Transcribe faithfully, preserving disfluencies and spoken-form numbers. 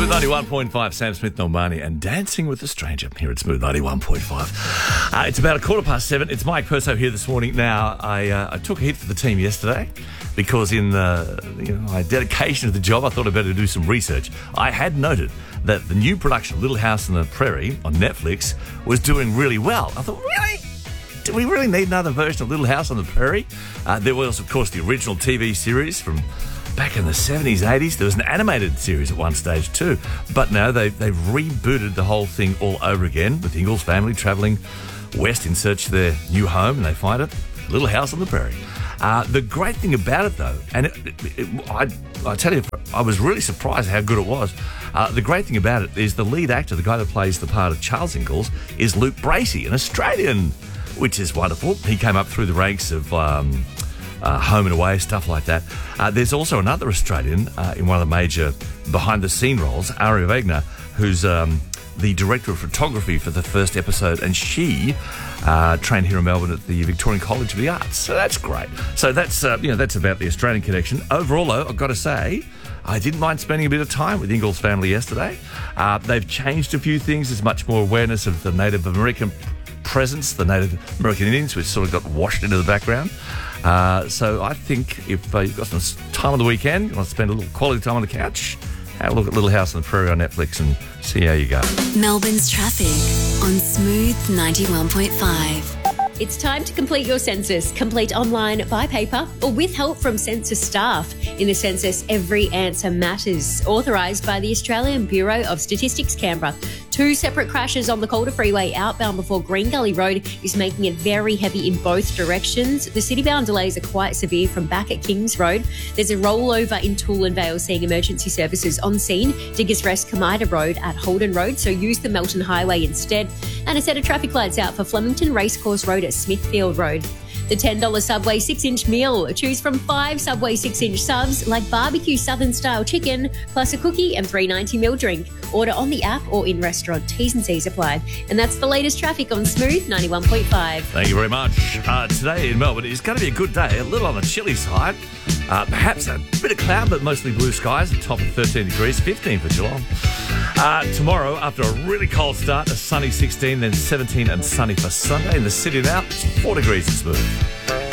Smooth ninety-one point five, Sam Smith, Normani, and Dancing with a Stranger here at Smooth ninety-one point five. Uh, it's about a quarter past seven. It's Mike Perso here this morning. Now, I uh, I took a hit for the team yesterday because in the, you know, my dedication to the job, I thought I'd better do some research. I had noted that the new production, Little House on the Prairie, on Netflix, was doing really well. I thought, really? Do we really need another version of Little House on the Prairie? Uh, there was, of course, the original T V series from back in the seventies, eighties. There was an animated series at one stage too. But now they've, they've rebooted the whole thing all over again with the Ingalls family travelling west in search of their new home, and they find it, Little House on the Prairie. Uh, the great thing about it, though, and it, it, it, I, I tell you, I was really surprised how good it was. Uh, the great thing about it is the lead actor, the guy that plays the part of Charles Ingalls, is Luke Bracey, an Australian, which is wonderful. He came up through the ranks of um, uh, Home and Away, stuff like that. Uh, there's also another Australian uh, in one of the major behind-the-scene roles, Aria Wegner, who's um, the director of photography for the first episode, and she uh, trained here in Melbourne at the Victorian College of the Arts. So that's great. So that's uh, you know that's about the Australian connection. Overall, though, I've got to say, I didn't mind spending a bit of time with Ingalls family yesterday. Uh, they've changed a few things. There's much more awareness of the Native American presence, the Native American Indians, which sort of got washed into the background. Uh, so I think if uh, you've got some time on the weekend, you want to spend a little quality time on the couch, have a look at Little House on the Prairie on Netflix and see how you go. Melbourne's traffic on Smooth ninety-one point five. It's time to complete your census. Complete online, by paper, or with help from census staff. In the census, every answer matters. Authorised by the Australian Bureau of Statistics, Canberra. Two separate crashes on the Calder Freeway outbound before Green Gully Road is making it very heavy in both directions. The city-bound delays are quite severe from back at Kings Road. There's a rollover in Toolern Vale, seeing emergency services on scene. Diggers Rest Kamida Road at Holden Road, so use the Melton Highway instead. And a set of traffic lights out for Flemington Racecourse Road at Smithfield Road. The ten dollars Subway six-inch meal. Choose from five Subway six-inch subs like barbecue Southern-style chicken, plus a cookie and three ninety meal drink. Order on the app or in restaurant. T's and C's apply. And that's the latest traffic on Smooth ninety-one point five. Thank you very much. Uh, today in Melbourne is going to be a good day, a little on the chilly side. Uh, perhaps a bit of cloud, but mostly blue skies. A top of thirteen degrees, fifteen for Geelong. Uh, tomorrow, after a really cold start, a sunny sixteen, then seventeen and sunny for Sunday. In the city now, it's four degrees and smooth.